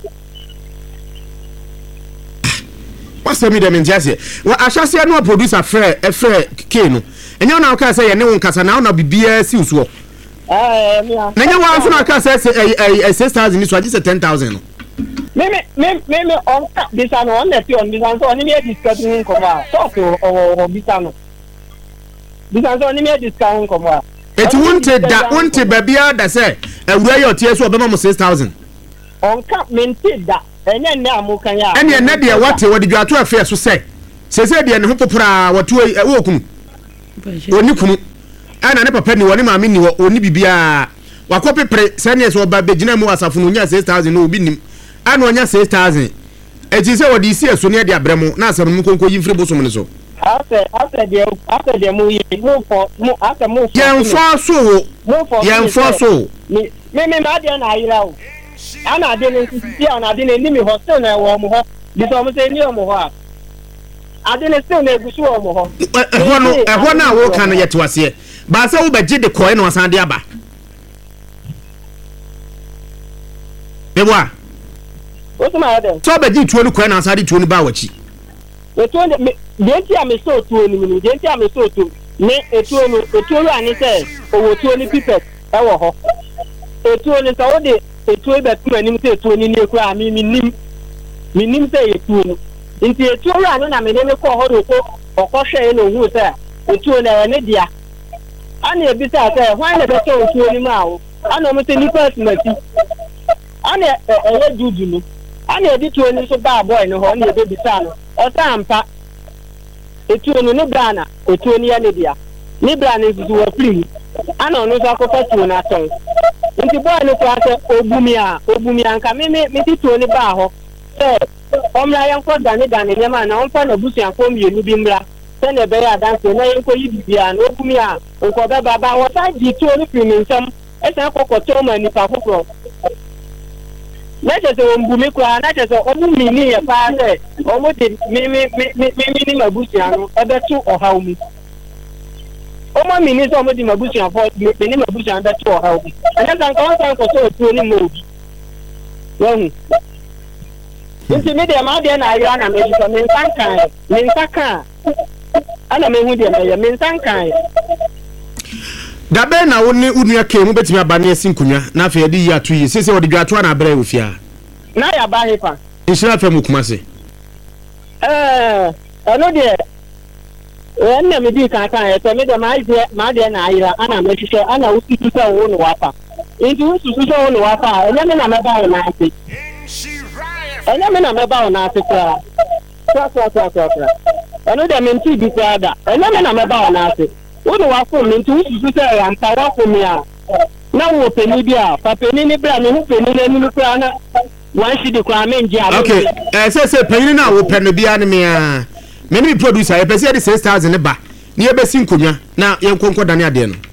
wasa mi dem ntiase wa ahyase no producer frɛ K no enya na aka sɛ ye ne won kasa na ona bibia si usuo na nya wa so na aka sɛ 6000 ni so agi sɛ 10000 no me on bisa no on the on bisa so ni me discussing nkoma talk o bisa no bisa so ni me discussing nkoma eti wonte babia da sɛ awura yɛ otie so obema mo 6000 on ka mente da enye ne amukan ya ene ne de wate wode dwato afa so sɛ sese de ne ho popora wato wo kunu oni kunu ana ne papa ni woni maame ni oni bibia wakopepre sɛ ne so oba begina mu asafo no nya 6000 no obi nim ana onya 6000 eti sɛ wode isi eso ne de abrɛmo na asam mu konko yi mfiri bosom ne so after de mu yi mu after mu yan fo so me ma de na ayira o ana de ne sisi ana de ne nimi hostel na wo mo ho bi so mo se ni o mo ho ade ne still na egusu o mo ho ehwo na wo kan yete wase ba se wo beje de koe na wasan de aba bebwa o tuma ade so beje tuo ni koe na wasan de tuo ni ba wachi etuo de denti a me so tuo ni mi denti a me so tuo ne etuo ani se owo tuo ni pipet e wo ho etuo ni so de etuo be tu anim se etuo ni eku a mi nim se etuo nti etuo ani na me ne ko ho do ko okwohwe na ohu se etuo na ne dia ana ebisa se hwan na be so etuo ni ma wo ana mo se ni personality ana juju ni ana edi tuo ni so ba boy no ho na ebisa no o tampa etuo no ne brana etuo ni ya ne dia ni brana zuzu wa free ana ono so akofo tuo na ton nti boy no ko ase obumia nka me ti tuo ni ba ho se omra yan ko dane nyama na onfa na busu yanko mienu bi mra se na be ya dance na yanko yi bibia na obumia nko be baba wo sa di tuo ni free nsam e se kokoto ma ni pa kokoro na je se ombumi kwa na je se obumi ni ye pa se omo de mi ni mabusu anu e be tu ohawmi omo mi ni so omo di mabusu afo be ni mabusu anu be tu ohawmi ana san ko so tuo ni mo bi won nti me de ma de na ayira na me so me nsankan ana me hu de me nsankan dabe na woni unua ke mu betimi abane asin kunwa na afa yedi yi atu yi sese wode dwato na abere ofia na ya ba hefa insira fa mu kuma se ano de na me di kan e me de ma de na ayira ana me hwehwe ana ususu se wo no wapa nti ususu se wo no wapa enya me na me ba na ase enya me na me ba na ase kwa ano de me nti bi kwa da enya me na me ba na ase wono wa fo me nti ususu se ya nta wa fo me a na wo peni bi a pa peni ni bra me hu peni na ni kwa na wan shi de kwa me nji a okay se peni na wo peni bi a ne me a me ni producer e pese de 6000 ne ba ni e be sin konwa na ye nkonko dane ade no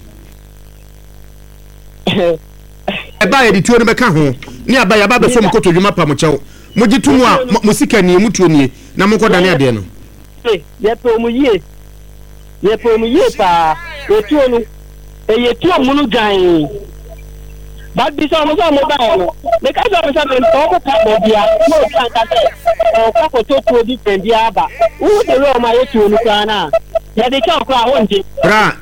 e ba ye di tuo ne be ka ho ni aba ya ba be so mkoto dwuma pa mo chew mo gitumu a musika ni mutuo ni na mo nkodane ade no ye pe mu ye pa etuo no ye tuo mu no gan ba bi so mo ba no me ka so me ko pa mo bia mo kan ka se o ko to tuo di pen bia ba u de ro ma ye tuo no kwa na ya de ka ko a wonje bra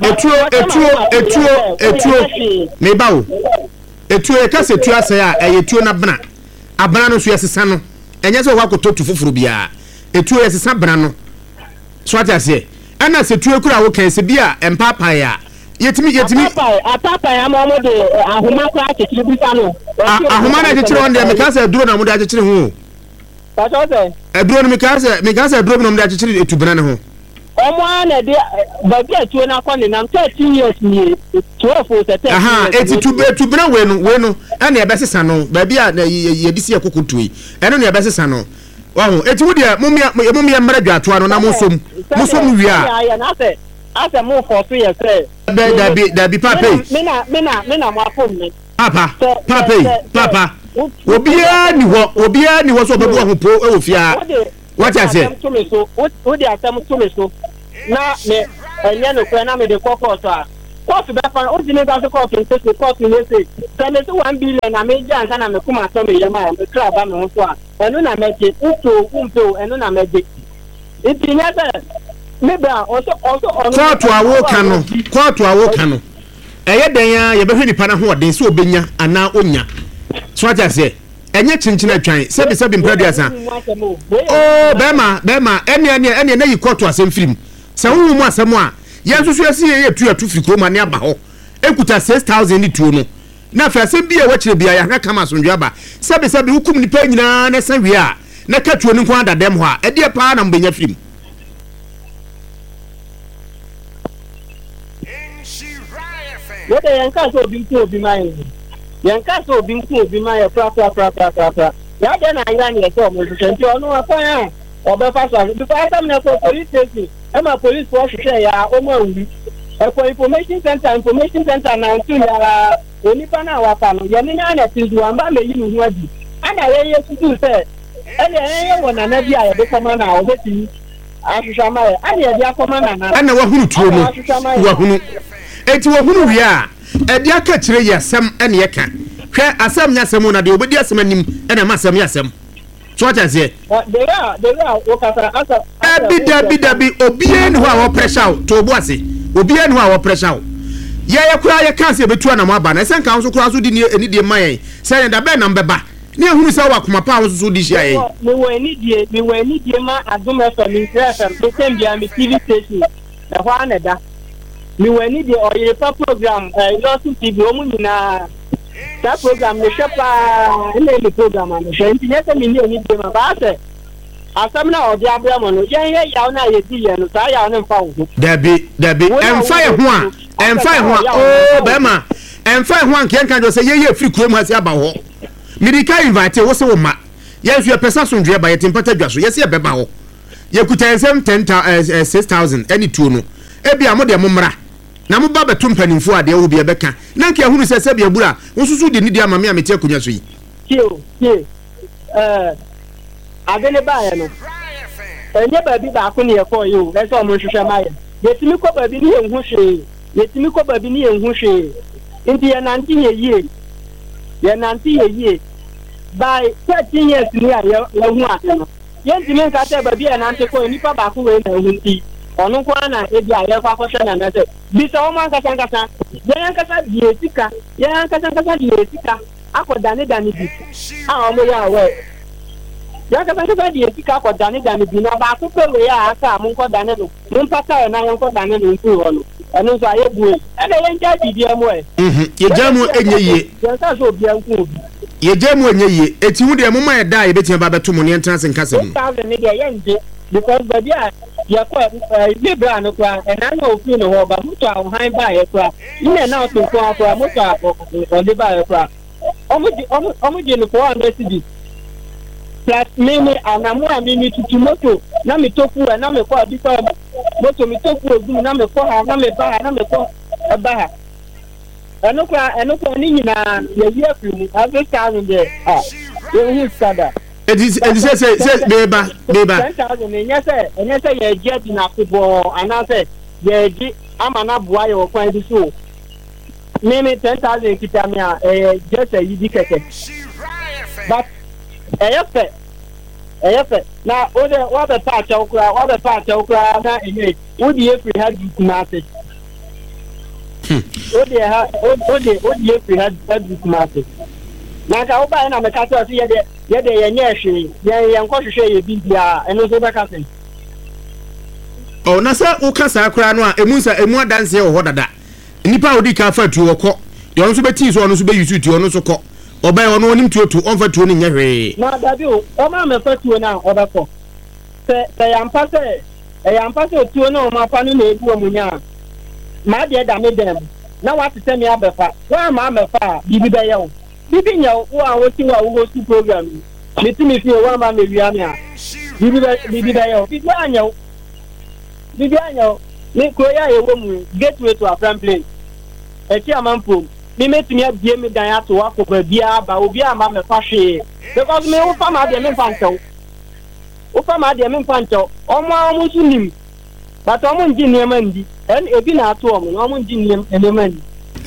etuo me ba o etuo e ka se tuo ase a ye tuo na bna abana no so yesesa no enye se ko to tu fufuru bia etuo yesesa bna no so atiase ana se tuo kura wo kan se bia empapa ya yetimi apapa ya mo de ahoma kwa akekire bisa no ahoma na akekire on de me ka se duro na mo de akekire ho pa so se duro no me ka se duro no mo de akekire etubena ne ho omo ana de ba bia tuo na kwa ne nam 13 years ni 12 se 10 aha eti tubena we no ana e be sesa no ba bia ye disi ekokotui eno ne e be sesa no wahu eti wo de mumia mra dwato ano na musom wi a ase mo for so ye say da bi papa me na mo afom me papa obia ni ho so bebo ho po e ofia What I say? Who the attempt to me so? Now, me, and then the me the court. Court to that one, the neighbors court and take the court in the state. Then it's 1 billion. I made Jan and I'm a Kuma Tommy Yama, the club, and then I make it Umto, and then I make it. It's another. Maybe also court to our work, court to our work. Ɛyɛ dan ya yɛbɛhwɛ nipa na ho ɔden so obenya ana onya so what I say ɛnyɛ chinchina atwan sɛbi mpradua oh bema ɛne na yi kɔto asɛm firim sɛ wo mu asɛm a yɛn so so yɛsi yɛ tu firi kroma ne aba hɔ ekuta 6000 ni tuo no na fa asɛm bi a wɔkyerɛ bia ya hwɛ kama asomdwe aba sɛbi hukum nipa nyinaa na sɛ wie a na ka tuo ne nko adadam hɔ a ɛdeɛ paa na mbenya firim what the Yankas will be to be mine. Yankas will be to be my proper. Ya then I ran your home, you know a fire or the first because I'm not for police station. I'm a police force say, for information center now to only Pana Wakano, Yamina is one by you. And I hear you say, and I want another year, the commander, I'll get you. I shall my, and the commander, and the one who told eti wo hunu wi a edi aka kire yasem ene yeka hwe asem nyasem na de obedi asem anim ene masem yasem so what I say they are okata asa dabi obie ne ho a wo pressure to obu ase obie ne ho a wo pressure ye kura ye kan se betu na mo aba na sen kan so kura so di ni de mayen se da be na mbeba ne hunu se wa kuma pa wo so di hia ye me wo ni die ma adum FM FM to tem bia me TV station na ho aneda me wani the Oyepa program Losu TV omuna that program me shepa ile program am she ntinye me ni de ma ba se asam na odi abramo no ye yaw na ye di ye no sa yaw ne mfa wo dabi emfa ho a oh bema emfa ho an ken kan jo se ye free kuro mu ase aba ho medika invite wo se wo ma ye so ye pesa so ndwe ba ye tempata dwa so ye se ye beba ho ye kuta ensem 6000 any tuo no ebi amode momra na mo ba beto mpanimfo ade wo bia beka na nka ehunu se bia bura wo susu de ni dia mame amete akunya so yi adene ba ya no enye ba bi ba ko ne ye ko yo e so mo hwehwe ma ye yetimi ko ba bi ni enhu hwe nti ye nanti ye yie by 13 years ni a ye hu ate no ye ntimi nka te ba bi ya nanti ko nipa ba ko we na hu nti onu kwa na ebi aye kwa kwosha na nase bisa o man kasa yan kasa die sika die akodane dani bi o mo ya we yan kasa die sika akodane dani bi na ba ko pe we ya aka mo kodane no mo mpata na yan kodane no ntu ho no enu so aye bu e na yan ja bibi am we ye jamu enye yan sa so obi an ku obi ye jamu enye ye eti hu de mo ma ye da ye betia ba beto mo ne entrance nkasa mu because baby ya kwa libra no kwa enanya ofi no ho ba muto a han ba ye kwa ine na otu kwa muto a o de ba ye kwa omuji no kwa ndesi plus mimi anamu a mimi tutu moto na mitofu na me kwa bisa moto mitofu ogun na me kwa na me ba ha eno kwa ni nyina ye ye afi every time there ye sada it is say beba 10,000 enye say ye jet na football and I say ye ji amana boa ye okwan bi so mimi 10,000 kitamia just a yidi keke but eyefe na what the patch okra na enye odi e free had kumate odi e free had kumate na ka oba na me ka so ye de ye nye hwe ye nko hwehwe ye bibia eno so be ka sen o na sa wo kasa akra no a emu adanse ye ho dada nipa odi ka fa tu wokọ de onso be tin so onso be yusu tu onso kọ oba ye ono onim tuotu onfa tuo ni nye hwe na dabi o ma me fa tuo na oba kọ se ya mpase tuo na o ma fa no na ebu omunya ma de da me dem na wa tete me abefa wa ma amefa bibi be ye o bibi nya wo a wo ti wa wo host program me fi wa ma me wi ame a bibi da yo bibi anya ni ko ya ye wo mu gateway to Afran Plain e ti amampo me metimi abie me dan ato wa ko ba bia ba obi ama me fa hwe because me wo fa ma de me fa ntew Ufa ma de me fancho. Omo sunim. But omo ndi niam ndi. En ebi na ato omo, omo ndi niam ndi.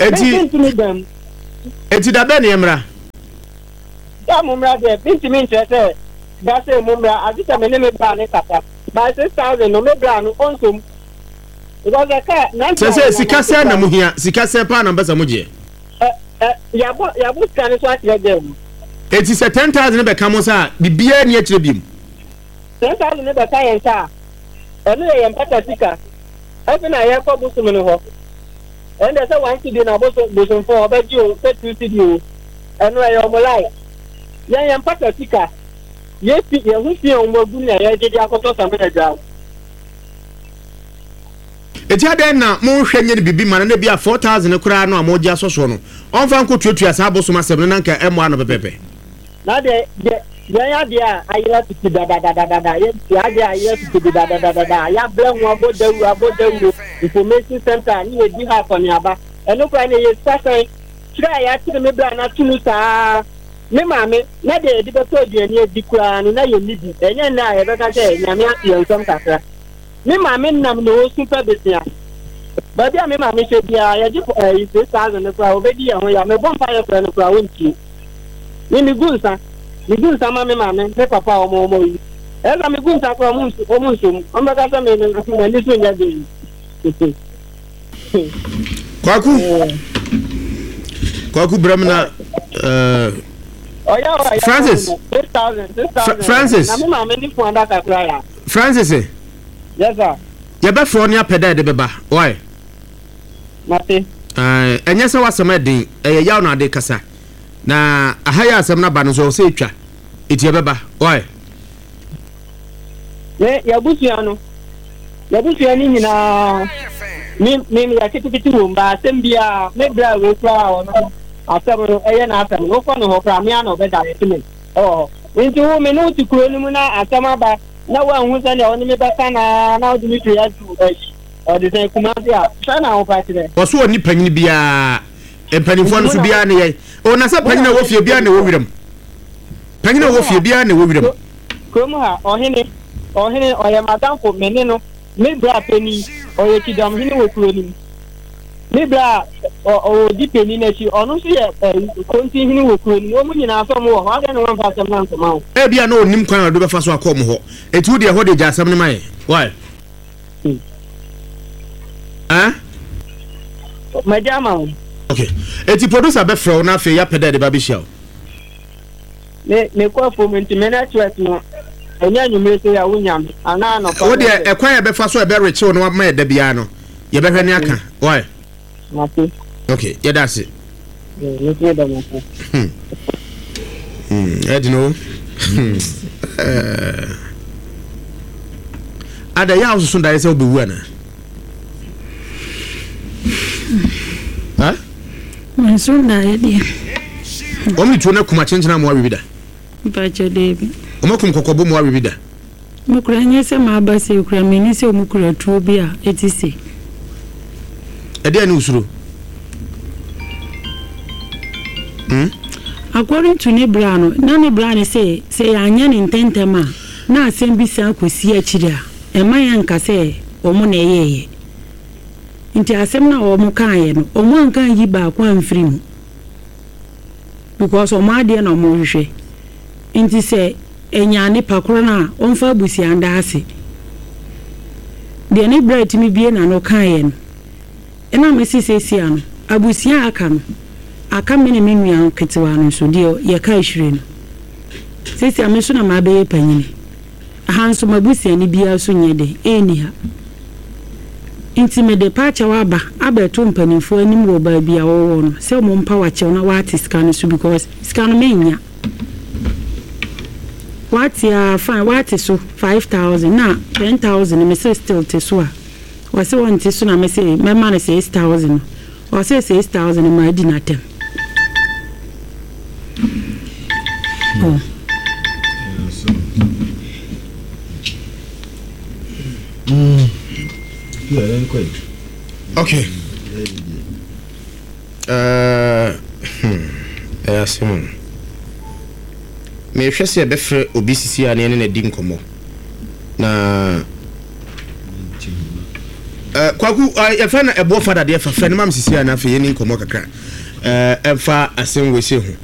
Eti da be niamra. Ya mumra de binti mi nche da say mumra azita me me ba ne kata. By 6,000 no me bra no onsom. Because the car na say sikase na muhia, sikase pa na mbesa muje. Ya bo scan so atire dem. Eti se 10,000 be kamo sa bibia ni akire biem. 10,000 be ka yen sa. Enu ye mpata sika. Ebi na ye ko busu me no ho. And there's a 1 CD na boso for obeji o 2 CD o. Enu ye omolai. Ye mpata sika. Ye hu fi on mogu na ye jeje akoto sampe ja. Eti aden na mo hwenye bibi mana na bia 4,000 kura no amoji asoso no. Onfa nko tuatua sa boso masem na nka emo ano pepepe. Na de ya dia ayira titi da ye ya dia ayira titi da ya bla mu abodawu information center ni edi ha for ni aba eno kwa ni ye sasa tira ya tire me bla na tunu sa me mame na de edi beto aduani edi kura no na ye nibi enye na ye beka se nyame ye nsom kakra me mame nam no super betia ba bia me mame se bia ya ji 6,000 kwa obedi ya ho ya me bon fire kwa no kwa wonti ni gunsa mama me papa omo yi ela me gunsa kwa omunso omba sa me na liso nya de kwaku bramna Francis 6,000 Francis na mama me ni fuanda ka kra ya Francis yes sir ya be fro ni apeda de beba why mate enye se wasema din yaw na de kasa na ahaya asem na ba no so se twa etie beba why ya busuano ni nyina mi ya kitikiti womba asem bia me bra we kwa ono asem eye na asem wo kwa no ho pra me ana obeda etime nti wo me no ti kuro ni mu na asem aba na wa hu se ne oni me beka na odi mi twa tu odi se kuma bia sana ho pa tire wo so oni panyin bia empanifo no so bia ne ye o na se panyin na wo fie bia ne wo wiram panyin na wo fie bia ne wo wiram komu ha ohene oye madam for mene no me bra peni oye kidam hini wo kuro ni me bra o di peni na chi onu so ye konti hini wo kuro ni o mu nyina so mo ho aga ne won fa asem na ntoma ho e bia na onim kwan do be fa so akom ho etu de ho de ja asem ne mai why madam okay eti producer be fro na fe ya peda de babishia me kwa for mentimena twet no enya nyumre se ya wunyam ana no wo de ekwan ya be fa so e be reche no ma eda bia no ye be hwani aka why okay yeah that's it Edino ada ya so da ese obewu ana Masunda edi. Omi tuona kuma chenchena mo awibida. Bacha debi. Omakum kokobo mo awibida. Mukura nyese ma abase ukura meni se omukura tuo bi a etise. Ede ani usuro. According to Nebrano, na Nebrano say anya ni ntentema na asem bi sa akosi akiri a emayan ka say omo na eyeye. Nti asem na omo kan ye no omo ankan yi ba kwa mfiri mu because omo ade na omo hwehwe nti se enya ne pakoro na omfa abusi anda ase de ne bright mi bie na no kan ye no ena mesisi ano abusi aka no aka me ne menua ketewa no so de ye ka hwire no sisi ameso na ma be ye panyini ahanso mabusi ani bia so nyede eni ha intimate departure waba abeto mpanimfo anim wo ba bia wo no se mo mpa wache na wati scan so because scan menya wati fine wati so 5,000 na 10,000 me say still te so a wase won te so na me say me man say 6,000 o say 6,000 ma di na tem Okay. Simon. Me hwese be frɛ obi sisi a ne na di nkomo. na kwaku efa na ebo fada de fa no mam sisi ana fa yeni nkomo kakra emfa asem we se ho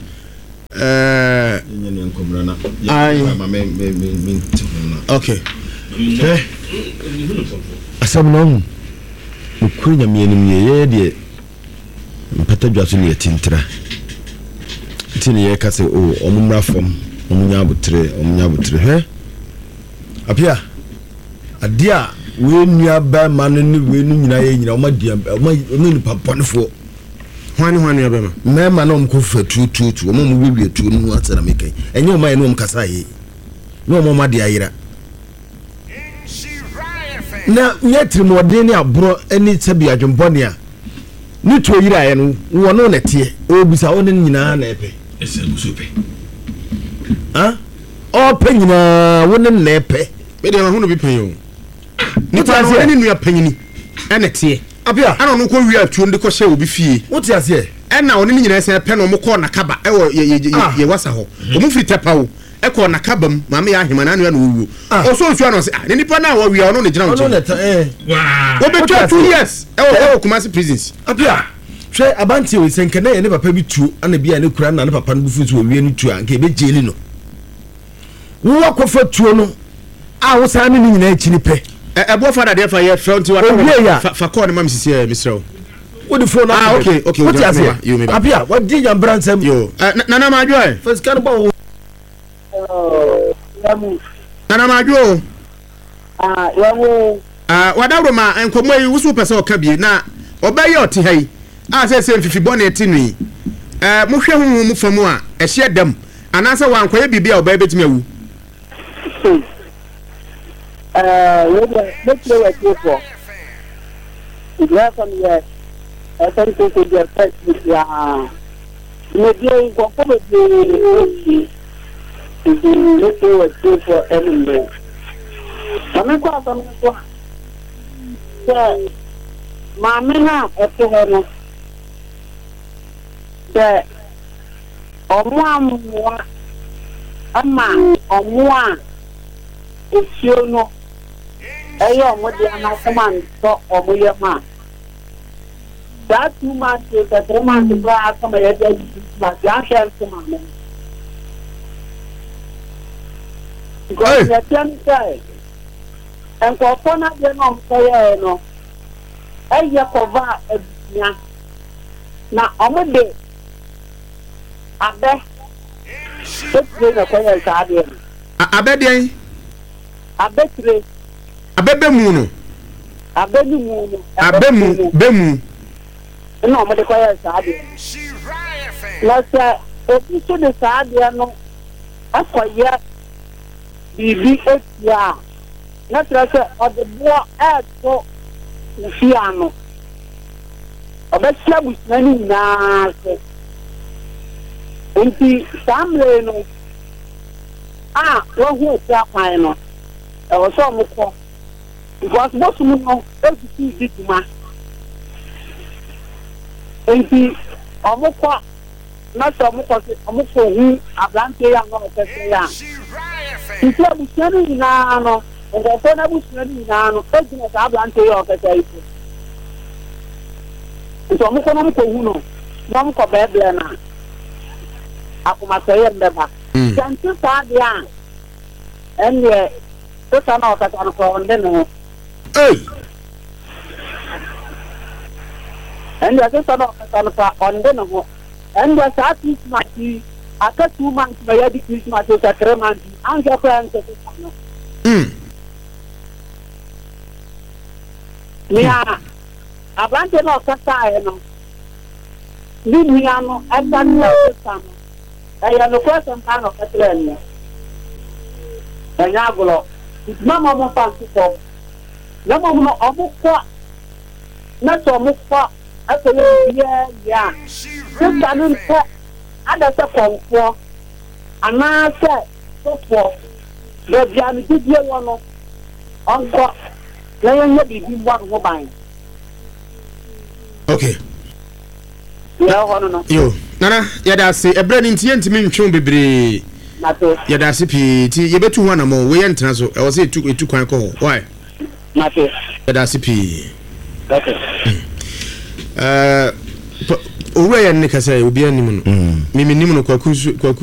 yeni nkomra na ya ma me okay asam no ukunya miyenim ye de mpata dwaso ne tintra tini ye kase o omumra fam omunya butre he apia adia we nua ba ma no ni we nu nyina ye nyina o ma dia o ni paponefo hwani aba ma ma no mko fa tutu o mo bewie tu no atara mekai enye o ma ye no mkasa ye no mo ma dia yira na nyetri mo de ni abro ani tabi adwembone a ni to yira ye no wo no na tie o bisa o ni nyina na epe ese musupe o pe nyina wo ni na epe me de ma hu no bi pen o ni ta no ni nua panyini ene tie apia ana no ko wi atuo ndi ko hye obi fie wo ti ase ena oni ni nyina ese pe no mo ko na kaba e wo ye wasa ho o mu firi tepa wo e ko na kaba m ma me ya hema na anu ya no wu o so nsu ano se ni nipa na wo wi ono ne gina wo no leta wo be 2 years e wo Kumasi prisons apia hwe abanti we senke na ye ne papa bi tuo ana bia ne kura na ne papa no bufu so wie ne tuo anka be jeli no wo akofa tuo no a wo sa ne nyina echi ni pe ebo fada de fa ye front wa fa call ne mam sisi misro wo the phone okay what you mean apia what did you brand some yo nana majo first can bo nana majo yamu wadawro ma enkomo yi wusu pese o ka bi na obaye oti hai se mfifi bone etinu mo hwe hu mu famu a ehye dam anase wankoye bibia obaye betimi awu let's play with you for. If you have some years, I think you could get first with maybe you go for the let's play with you for every day. I'm going to say, Mamma, a poor the one, if you know. Ayo mo dia na command so omoye ma that 2 months is a 3 months bra come ya dia ma ya share come ma because ya tian sai en ko fona dia no so ya no ayo ko va ebia na omode abe so na ko ya sa dia abe dia abe tre abebe mu no abemu bemu no mo de ko ya saade la sa o piso de saade no akoya bibi etia na trase o de bo to ufia no obesia busani na se enti samle no wo hu ti akwan no e wo so mo ko because what you know everything is ma enti omukwa na so omukwa se omukwa hu ablante ya no pese ya enti abusiani na no ngo so na abusiani na no ejina sa ablante ya pese ipo enti omukwa no ko hu no na omukwa bebe na akuma saye mbeba tanti sa dia enye to sana okata ko onde no and I just on the no, and the South Mati, after 2 months, my other Christmas is a 3 months, and your friends. Yeah, I want to know Casano. Limiano, I've done no summer. I have a question of Catalonia. And Yagolo, it's Mamma Fancy. Lama mo omukwa na to omukwa atele ya sika no nko ada se konfo ana se sofo de bia mi didie wo no onko na yenye bibi mwa ho ban okay ya hono no yo nana ya da se ebre ni ntie ntimi ntwon bebre Mate. Yɛda ase pii ti yɛbɛtu ho anamɔ wo yɛ ntena so ɛwɔ sɛ etu kwan kɔ hɔ why Mate. yɛda ase pii Okay. owura yɛ ne kasa obi anim no mimi nim no kwaku